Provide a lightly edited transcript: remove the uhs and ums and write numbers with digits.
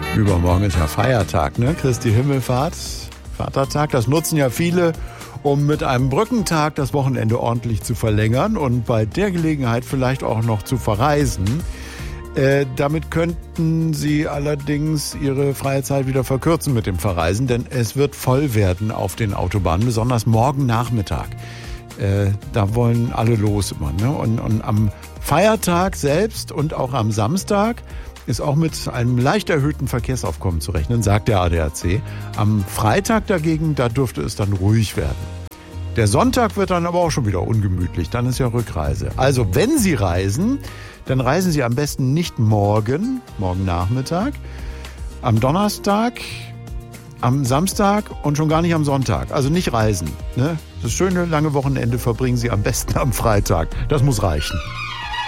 Übermorgen ist ja Feiertag, ne? Christi Himmelfahrt, Vatertag. Das nutzen ja viele, um mit einem Brückentag das Wochenende ordentlich zu verlängern und bei der Gelegenheit vielleicht auch noch zu verreisen. Damit könnten Sie allerdings Ihre freie Zeit wieder verkürzen mit dem Verreisen, denn es wird voll werden auf den Autobahnen, besonders morgen Nachmittag. Da wollen alle los immer, ne? Und am Feiertag selbst und auch am Samstag ist auch mit einem leicht erhöhten Verkehrsaufkommen zu rechnen, sagt der ADAC. Am Freitag dagegen, da dürfte es dann ruhig werden. Der Sonntag wird dann aber auch schon wieder ungemütlich, dann ist ja Rückreise. Also wenn Sie reisen, dann reisen Sie am besten nicht morgen Nachmittag, am Donnerstag, am Samstag und schon gar nicht am Sonntag. Also nicht reisen, ne? Das schöne lange Wochenende verbringen Sie am besten am Freitag. Das muss reichen.